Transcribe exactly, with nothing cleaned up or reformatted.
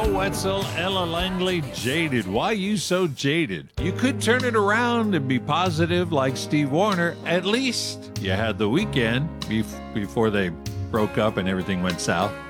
Paul Wetzel, Ella Langley, Jaded. Why you so jaded? You could turn it around and be positive like Steve Wariner. At least you had the weekend bef- before they broke up and everything went south.